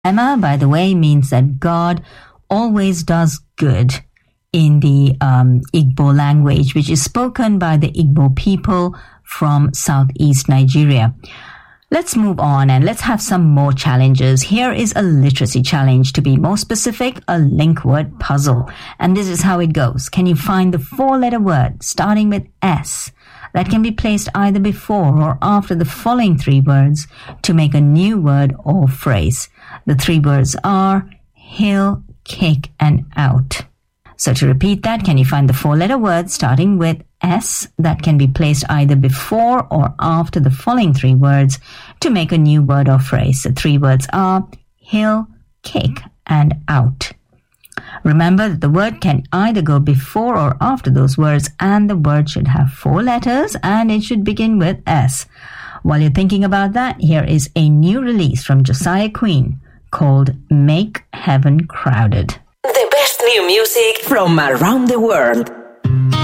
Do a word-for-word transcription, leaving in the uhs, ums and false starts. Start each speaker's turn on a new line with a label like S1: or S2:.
S1: Emma, by the way, means that God always does good in the um, Igbo language, which is spoken by the Igbo people from southeast Nigeria. Let's move on and let's have some more challenges. Here is a literacy challenge. To be more specific, a link word puzzle. And this is how it goes. Can you find the four-letter word starting with S that can be placed either before or after the following three words to make a new word or phrase? The three words are hill, kick, and out. So to repeat that, can you find the four-letter word starting with S that can be placed either before or after the following three words to make a new word or phrase? The three words are hill, kick, and out. Remember that the word can either go before or after those words, and the word should have four letters and it should begin with S. While you're thinking about that, here is a new release from Josiah Quinn called Make Heaven Crowded.
S2: The best new music from around the world.